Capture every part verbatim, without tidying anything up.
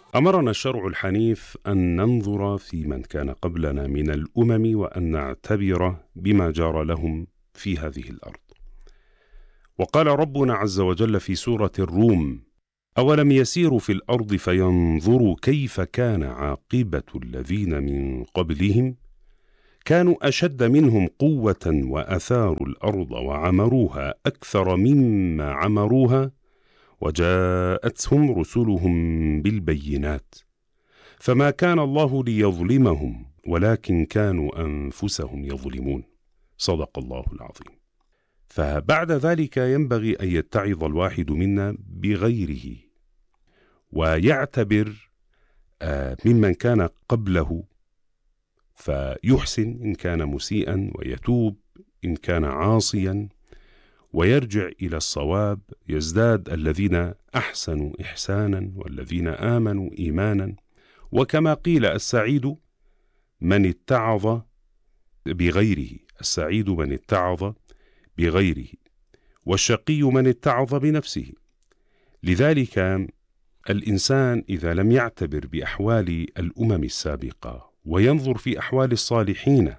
أمرنا الشرع الحنيف أن ننظر في من كان قبلنا من الأمم وأن نعتبر بما جار لهم في هذه الأرض. وقال ربنا عز وجل في سورة الروم: أولم يسيروا في الأرض فينظروا كيف كان عاقبة الذين من قبلهم كانوا أشد منهم قوة وأثاروا الأرض وعمروها أكثر مما عمروها وجاءتهم رسلهم بالبينات فما كان الله ليظلمهم ولكن كانوا أنفسهم يظلمون. صدق الله العظيم. فبعد ذلك ينبغي أن يتعظ الواحد منا بغيره ويعتبر ممن كان قبله فيحسن إن كان مسيئا ويتوب إن كان عاصيا ويرجع إلى الصواب، يزداد الذين أحسنوا إحسانا والذين آمنوا إيمانا. وكما قيل: السعيد من اتعظ بغيره، السعيد من اتعظ بغيره، والشقي من اتعظ بنفسه. لذلك الإنسان إذا لم يعتبر بأحوال الأمم السابقة وينظر في أحوال الصالحين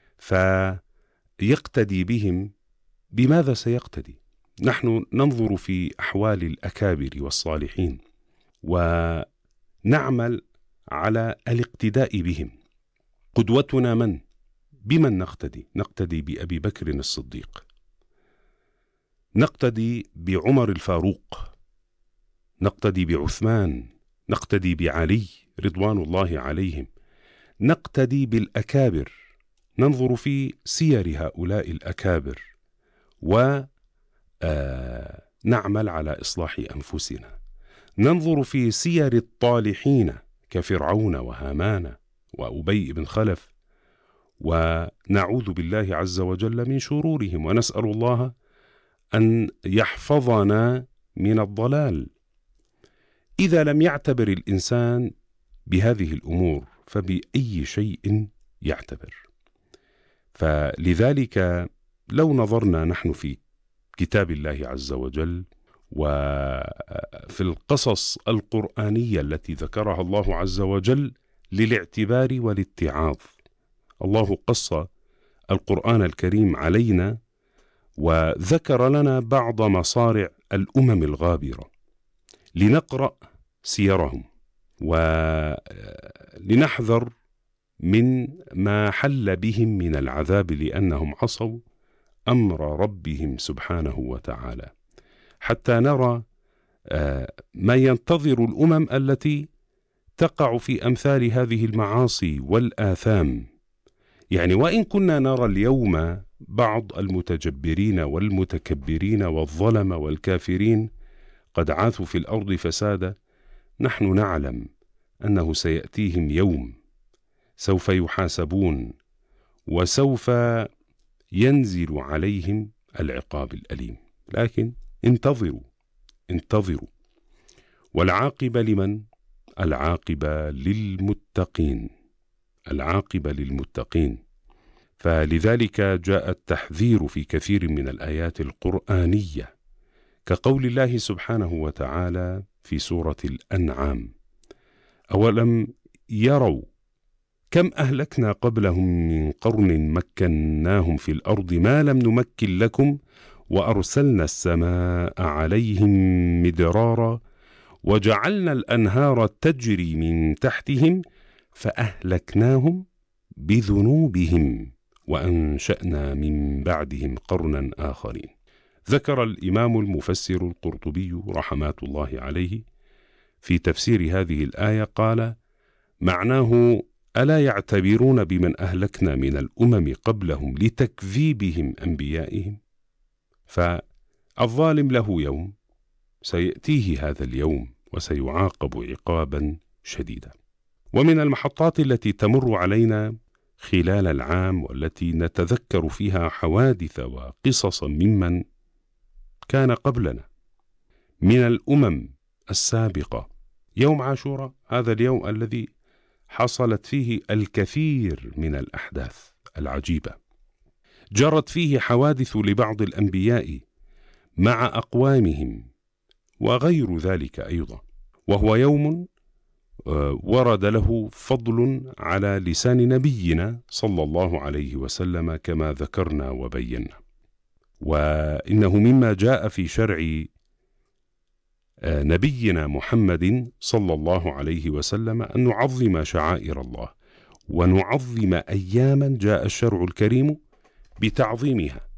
فيقتدي بهم، بماذا سيقتدي؟ نحن ننظر في أحوال الأكابر والصالحين ونعمل على الاقتداء بهم. قدوتنا من؟ بمن نقتدي؟ نقتدي بأبي بكر الصديق، نقتدي بعمر الفاروق، نقتدي بعثمان، نقتدي بعلي رضوان الله عليهم، نقتدي بالأكابر، ننظر في سير هؤلاء الأكابر ونعمل على إصلاح أنفسنا. ننظر في سير الطالحين كفرعون وهامان وأبي بن خلف ونعوذ بالله عز وجل من شرورهم، ونسأل الله أن يحفظنا من الضلال. إذا لم يعتبر الإنسان بهذه الأمور فبأي شيء يعتبر؟ فلذلك لو نظرنا نحن في كتاب الله عز وجل وفي القصص القرآنية التي ذكرها الله عز وجل للاعتبار والاتعاظ، الله قص القرآن الكريم علينا وذكر لنا بعض مصارع الأمم الغابرة لنقرأ سيرهم ولنحذر من ما حل بهم من العذاب لأنهم عصوا أمر ربهم سبحانه وتعالى، حتى نرى ما ينتظر الأمم التي تقع في أمثال هذه المعاصي والآثام. يعني وإن كنا نرى اليوم بعض المتجبرين والمتكبرين والظلم والكافرين قد عاثوا في الأرض فسادا، نحن نعلم أنه سيأتيهم يوم سوف يحاسبون وسوف ينزل عليهم العقاب الأليم. لكن انتظروا انتظروا والعاقبة لمن؟ العاقبة للمتقين، العاقبة للمتقين. فلذلك جاء التحذير في كثير من الآيات القرآنية كقول الله سبحانه وتعالى في سورة الأنعام: أولم يروا كم أهلكنا قبلهم من قرن مكناهم في الأرض ما لم نمكن لكم وأرسلنا السماء عليهم مدرارا وجعلنا الأنهار تجري من تحتهم فأهلكناهم بذنوبهم وأنشأنا من بعدهم قرنا آخرين. ذكر الإمام المفسر القرطبي رحمات الله عليه في تفسير هذه الآية قال: معناه ألا يعتبرون بمن أهلكنا من الأمم قبلهم لتكذيبهم أنبيائهم؟ فالظالم له يوم سيأتيه هذا اليوم وسيعاقب عقابا شديدا. ومن المحطات التي تمر علينا خلال العام والتي نتذكر فيها حوادث وقصصا ممن كان قبلنا من الأمم السابقة يوم عاشوراء، هذا اليوم الذي حصلت فيه الكثير من الأحداث العجيبة، جرت فيه حوادث لبعض الأنبياء مع أقوامهم وغير ذلك أيضا، وهو يوم ورد له فضل على لسان نبينا صلى الله عليه وسلم كما ذكرنا وبينا. وإنه مما جاء في شرع نبينا محمد صلى الله عليه وسلم أن نعظم شعائر الله ونعظم أياما جاء الشرع الكريم بتعظيمها،